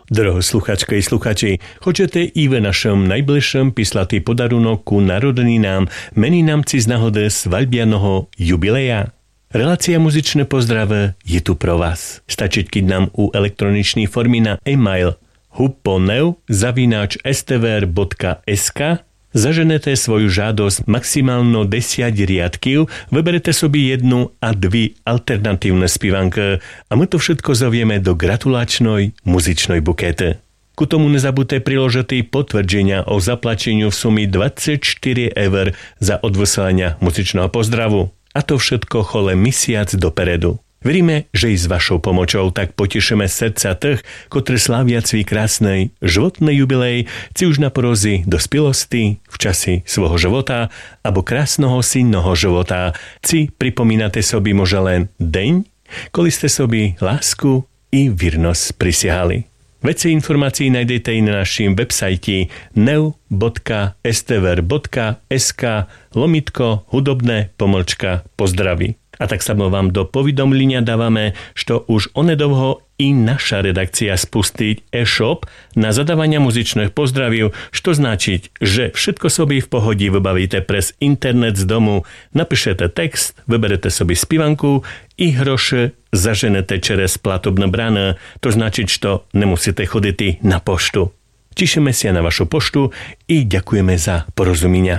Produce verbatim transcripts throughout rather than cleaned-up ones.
Дорого слухачка і слухачі, хочете і ви нашим найближчим післати подарунок ku narodeninám, meninám ci z nahody svadbiaного jubileja? Relácia Muzičné pozdrave je tu pro vás. Stačí keď nám u elektroničnej formy na e-mail huponeu zavináč es té vé er bodka es ká zaženete svoju žiadosť maximálno desať riadkів, vyberete sobie jednu a dvi alternatívne spievanky a my to všetko zovieme do gratulačnej muzičnej bukety. Ku tomu nezabudte priložiť potvrdenia o zaplateniu v sumi dvadsaťštyri eur za odvysielania muzičného pozdravu. A to všetko chole mesiac dopredu. Veríme, že i s vašou pomocou tak potešíme srdca tých, ktorí slávia svý krásnej životnej jubilej, či už na porozi dospielosti, v časi svojho života, alebo krásneho synného života, či pripomínate sobi možno len deň, koli ste sobi lásku i viernosť prisiahali. Veci informácií nájdete i na našim websajti neu bodka es té vé er bodka es ká lomitko hudobné pomlčka pozdraví. A tak samo vám do povidomlenia dávame, što už onedovho i naša redakcia spustiť e-shop na zadávania muzičných pozdravív, što značiť, že všetko sobi v pohodí vybavíte pres internet z domu, napíšete text, vyberete sobi spievanku i hroše zaženete čerez platobné brány, to značiť, što nemusíte chodiť na poštu. Tešíme sa na vašu poštu i ďakujeme za porozumenia.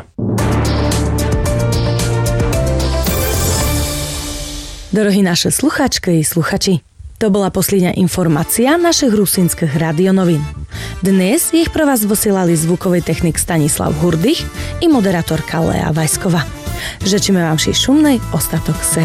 Dorohí naše sluchačky i sluchači, to bola posledná informácia našich rusínskych radionovín. Dnes ich pre vás vosielali zvukový technik Stanislav Hurdych i moderátorka Lea Vajsková. Žečíme vám šej šumnej ostatok série.